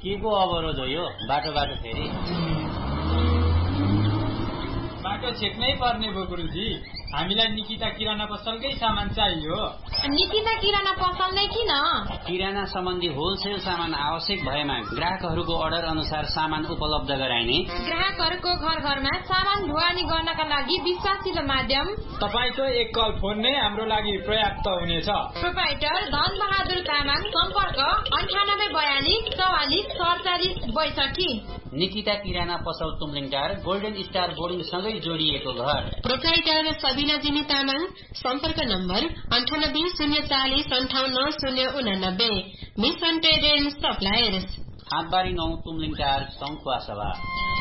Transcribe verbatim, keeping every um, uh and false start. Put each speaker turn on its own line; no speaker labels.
के को अवरोध हो यो? बाटो बाटो फेरि
बाटो छेक्नै पर्ने भयो गुरुजी। हामीलाई निकिता किराना पसलकै सामान चाहियो।
निकिता किराना पसल नै किन?
किराना सम्बन्धी होलसेल सामान आवश्यक भएमा ग्राहकहरूको अर्डर अनुसार सामान उपलब्ध गराइने,
ग्राहकहरूको घर घरमा सामान ढुवानी गर्नका लागि विश्वासिलो माध्यम।
तपाईको एक कल फोन नै हाम्रो लागि पर्याप्त हुनेछ।
प्रोप्राइटर धन बहादुर तामाङ। सम्पर्क अन्ठानब्बे बयालिस चौवालिस सडचालिस बैसठी।
निकिता किराना पसल तुमलिङटार गोल्डन स्टार बोर्डिङ सँगै जोडिएको घर।
प्रोप्राइटर सबिना जिनी तामाङ। सम्पर्क नम्बर अन्ठानब्बे शून्य चालिस अन्ठाउन्न शून्य उनानब्बे। मिसन ट्रेड एन्ड सप्लायर्स,
हातबारी नौ तुमलिङटार सङ्खुवा सभा।